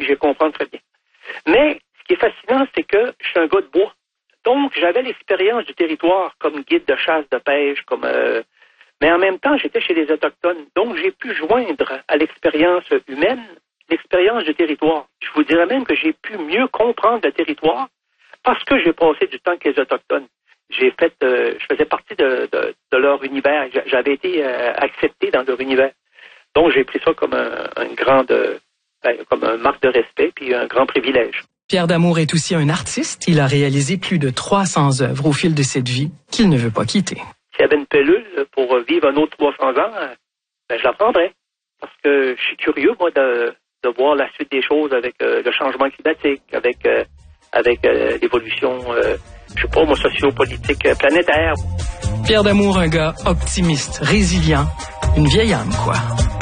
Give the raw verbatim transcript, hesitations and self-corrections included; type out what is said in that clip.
je comprends très bien. Mais ce qui est fascinant, c'est que je suis un gars de bois. Donc, j'avais l'expérience du territoire comme guide de chasse, de pêche, comme... Euh, mais en même temps, j'étais chez les Autochtones. Donc, j'ai pu joindre à l'expérience humaine l'expérience du territoire. Je vous dirais même que j'ai pu mieux comprendre le territoire parce que j'ai passé du temps avec les Autochtones. J'ai fait, euh, je faisais partie de, de, de leur univers. J'avais été euh, accepté dans leur univers. Donc, j'ai pris ça comme un, un grand, euh, ben, comme un marque de respect puis un grand privilège. Pierre Damour est aussi un artiste. Il a réalisé plus de trois cents œuvres au fil de cette vie qu'il ne veut pas quitter. S'il y avait une pilule pour vivre un autre trois cents ans, ben, je la prendrais. Parce que je suis curieux, moi, de, de voir la suite des choses avec euh, le changement climatique, avec, euh, avec euh, l'évolution, euh, je sais pas, moi, sociopolitique euh, planétaire. Pierre Damour, un gars optimiste, résilient, une vieille âme, quoi.